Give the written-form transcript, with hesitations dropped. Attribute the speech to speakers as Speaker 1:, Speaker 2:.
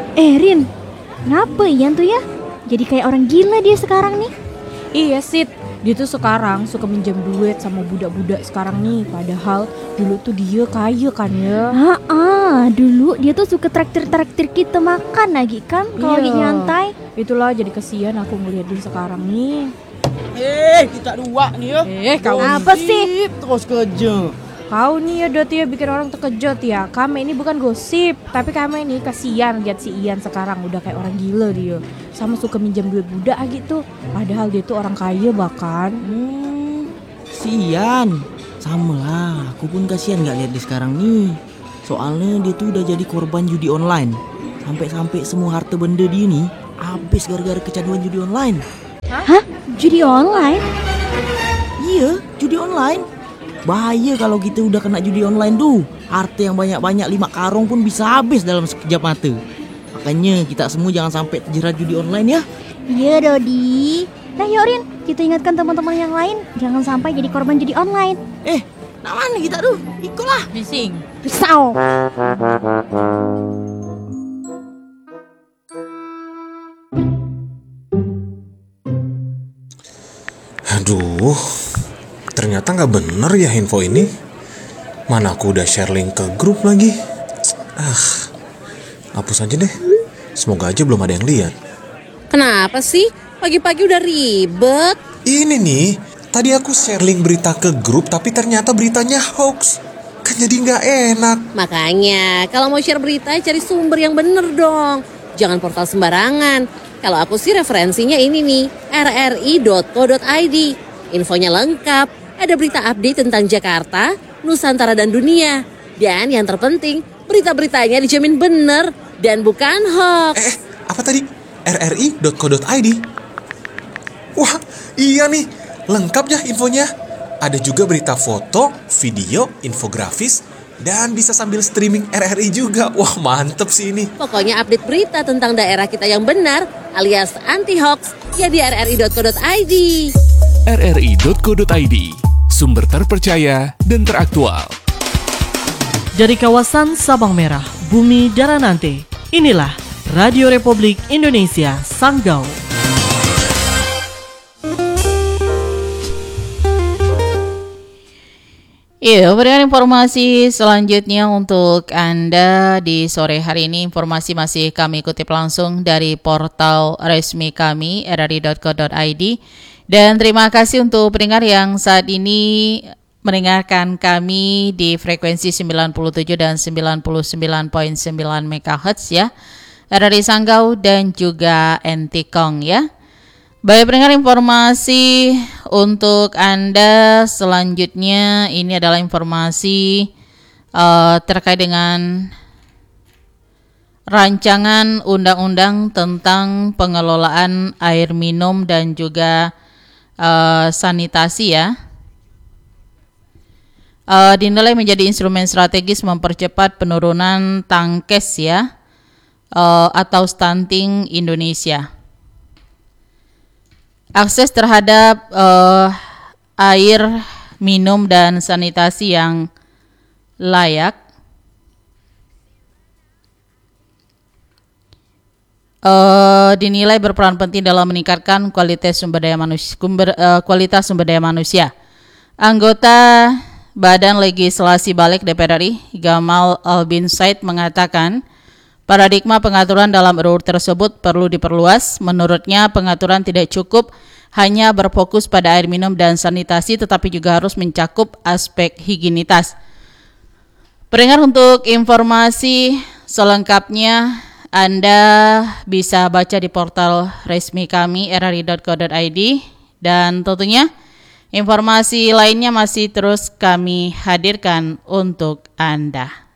Speaker 1: Rin, kenapa Ian tuh ya? Jadi kayak orang gila dia sekarang nih.
Speaker 2: Iya Sid, dia tuh sekarang suka minjem duit sama budak-budak sekarang nih. Padahal dulu tuh dia kaya kan ya.
Speaker 1: Dulu dia tuh suka traktir kita makan lagi kan kalau lagi nyantai.
Speaker 2: Itulah jadi kasihan aku ngeliat dia sekarang nih.
Speaker 3: Kita dua nih ya.
Speaker 2: Kau
Speaker 1: apa sih?
Speaker 3: Terus kerja.
Speaker 2: Kau nih ya Dot ya bikin orang terkejut ya. Kami ini bukan gosip, tapi kami ini kasihan lihat si Ian sekarang udah kayak orang gila dia. Sama suka minjem duit budak gitu. Padahal dia tuh orang kaya bahkan.
Speaker 3: Si Ian, sama lah. Aku pun kasihan nggak lihat dia sekarang nih. Soalnya dia tuh udah jadi korban judi online. Sampai semua harta benda dia nih habis gara-gara kecanduan judi online.
Speaker 1: Hah? Judi online?
Speaker 3: Iya, judi online. Bahaya kalau kita udah kena judi online tuh. Harta yang banyak-banyak 5 karung pun bisa habis dalam sekejap mata. Makanya kita semua jangan sampai terjerat judi online ya.
Speaker 1: Iya Dodi. Nah Yorin, kita ingatkan teman-teman yang lain jangan sampai jadi korban judi online.
Speaker 3: Nak mana kita tuh? Ikutlah.
Speaker 2: Bising.
Speaker 1: Risau.
Speaker 4: Aduh, ternyata nggak bener ya info ini. Mana aku udah share link ke grup lagi. Hapus aja deh. Semoga aja belum ada yang lihat.
Speaker 5: Kenapa sih? Pagi-pagi udah ribet.
Speaker 4: Ini nih, tadi aku share link berita ke grup tapi ternyata beritanya hoax. Kan jadi nggak enak.
Speaker 5: Makanya, kalau mau share berita cari sumber yang bener dong. Jangan portal sembarangan. Kalau aku sih referensinya ini nih, rri.co.id. Infonya lengkap, ada berita update tentang Jakarta, Nusantara dan dunia. Dan yang terpenting, berita-beritanya dijamin bener dan bukan hoax.
Speaker 4: Apa tadi? rri.co.id. Wah, iya nih, lengkap ya infonya. Ada juga berita foto, video, infografis, dan bisa sambil streaming RRI juga. Wah, mantep sih ini.
Speaker 5: Pokoknya update berita tentang daerah kita yang benar alias anti-hoax ya di rri.co.id.
Speaker 6: rri.co.id, sumber terpercaya dan teraktual.
Speaker 7: Dari kawasan Sabang Merah, Bumi Daranante, inilah Radio Republik Indonesia Sanggau.
Speaker 8: Iya, berikan informasi selanjutnya untuk Anda di sore hari ini. Informasi masih kami kutip langsung dari portal resmi kami, rri.co.id. Dan terima kasih untuk pendengar yang saat ini mendengarkan kami di frekuensi 97 dan 99.9 MHz ya. RRI Sanggau dan juga Entikong ya. Baik pendengar, informasi untuk Anda selanjutnya ini adalah informasi terkait dengan rancangan undang-undang tentang pengelolaan air minum dan juga sanitasi ya. Dinilai menjadi instrumen strategis mempercepat penurunan tangkes ya atau stunting Indonesia. Akses terhadap air minum dan sanitasi yang layak dinilai berperan penting dalam meningkatkan kualitas sumber daya manusia. Anggota Badan Legislasi Balik DPR RI, Gamal Albin Said mengatakan, paradigma pengaturan dalam RUU tersebut perlu diperluas. Menurutnya, pengaturan tidak cukup hanya berfokus pada air minum dan sanitasi, tetapi juga harus mencakup aspek higienitas. Pendengar, untuk informasi selengkapnya, Anda bisa baca di portal resmi kami, rri.co.id, dan tentunya informasi lainnya masih terus kami hadirkan untuk Anda.